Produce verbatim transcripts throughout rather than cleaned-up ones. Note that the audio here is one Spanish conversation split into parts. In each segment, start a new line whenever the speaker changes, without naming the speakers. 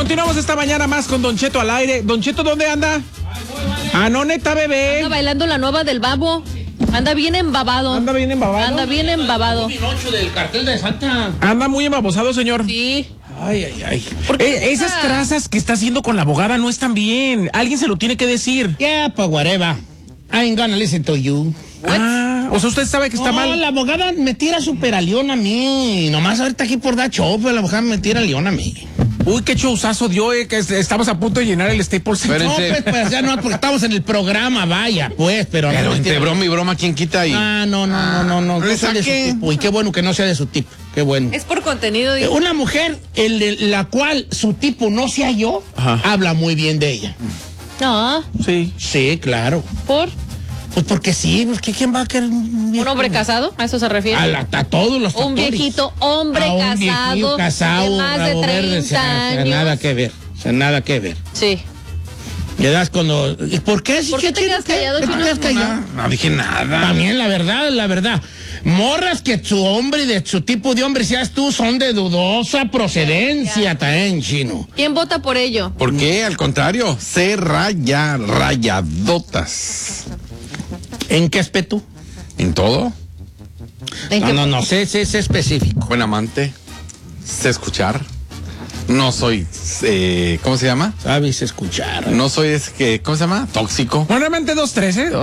Continuamos esta mañana más con Don Cheto al aire. Don Cheto, ¿dónde anda? Ah, no, neta, bebé.
Anda bailando la nueva del Babo. Anda bien embabado.
Anda bien embabado.
Anda bien embabado.
Pinocho del cartel de Santa.
Anda muy embabosado, señor.
Sí.
Ay, ay, ay. Eh, esas trazas que está haciendo con la abogada no están bien. Alguien se lo tiene que decir.
Yeah, pues whatever. I ain't gonna listen to you.
What?
Ah, o sea, usted sabe que está
No,
mal.
la abogada me tira super a león a mí. Nomás ahorita aquí por dar show, pero la abogada me tira a león a mí.
Uy, qué showzazo dio, eh, que estamos a punto de llenar el Staples Center.
No, pues, pues ya no, porque estamos en el programa, vaya, pues, pero...
Pero
no,
entre broma y broma, ¿quién quita ahí?
Ah, no, no, no, no, no.
¿le
no soy de su
saqué?
tipo. Y qué bueno que no sea de su tipo. Qué bueno.
Es por contenido.
Eh,
Digo.
Una mujer, el de la cual su tipo no sea yo,
Ajá.
habla muy bien de ella.
No,
Sí.
Sí, claro.
por
Pues porque sí, pues ¿qué- ¿quién va a querer un viejo?
un hombre casado, a eso se refiere.
A, la- a todos los
Un
factores.
viejito hombre
A un
casado,
viejillo casado,
de más de
rabo verde, o sea,
treinta
o sea,
años.
nada que ver, o sea, nada que ver.
Sí.
Le das cuando... ¿Y por qué?
¿Por qué te quedas callado,
¿Por qué te
Chino?
quedas callado?
No, no dije nada.
También la verdad, la verdad. Morras que su hombre, de su tipo de hombre seas tú, son de dudosa procedencia, también, Chino.
¿Quién vota por ello?
¿Por qué? Al contrario, se raya, rayadotas.
¿En qué aspecto?
¿En todo?
¿En
No,
qué-
no, no, sé, sé, sé específico.
Buen amante, sé escuchar. No soy, eh, ¿cómo se llama?
Sabes escuchar.
No soy, es que, ¿cómo se llama? Tóxico.
Buenamente dos tres, ¿eh?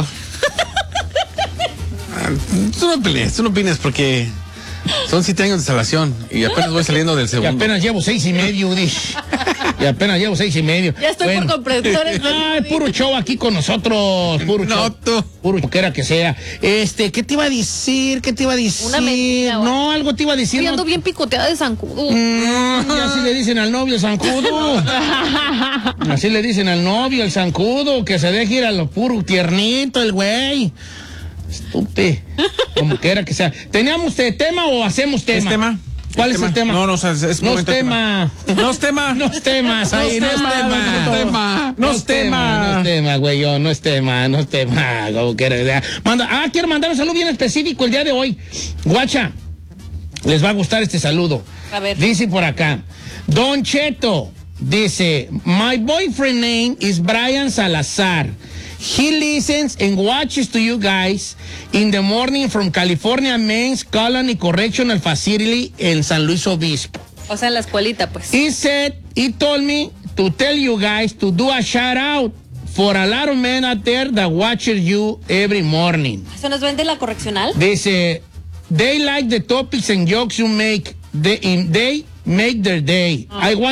Ah, Tú no opines, tú no opines porque son siete años de instalación y apenas voy saliendo del
Y
segundo.
apenas llevo seis y medio, dish. Y apenas llevo seis y medio.
Ya estoy por comprensores.
Ay, puro show aquí con nosotros, puro
No,
show.
tú.
Puro show, que era que sea. Este, ¿qué te iba a decir? ¿Qué te iba a decir?
Una mentira, güey.
No, algo te iba a decir.
Estoy
no-
ando bien picoteada de zancudo.
Mm, y así le dicen al novio el zancudo. Así le dicen al novio el zancudo, que se deje ir a lo puro tiernito el güey. Estúpido. Como quiera que sea. ¿Teníamos usted tema o hacemos tema?
¿Es tema?
¿Cuál
¿Es
es el tema?
No, no, o sea, es, es
No es
momento de
tema.
No es tema.
No es temas ahí, no es tema.
No es tema.
No es tema, no es tema, güey, yo, no es tema, no es tema, como quiera que sea. Manda, ah, quiero mandar un saludo bien específico el día de hoy. Guacha, les va a gustar este saludo.
A ver.
Dice por acá, Don Cheto, dice, my boyfriend name is Brian Salazar. He listens and watches to you guys in the morning from California Men's Colony Correctional Facility en San Luis Obispo.
O sea, en la escuelita, pues.
He said, he told me to tell you guys to do a shout out for a lot of men out there that watches you every morning.
¿Se nos vende la correccional?
Dice, they like the topics and jokes you make. They, they make their day. I want